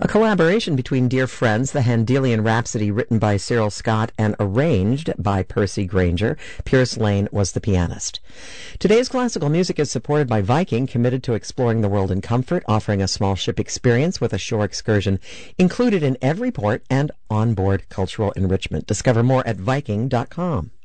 A collaboration between dear friends, the Handelian Rhapsody, written by Cyril Scott and arranged by Percy Granger. Pierce Lane was the pianist. Today's classical music is supported by Viking, committed to exploring the world in comfort, offering a small ship experience with a shore excursion included in every port and onboard cultural enrichment. Discover more at Viking.com.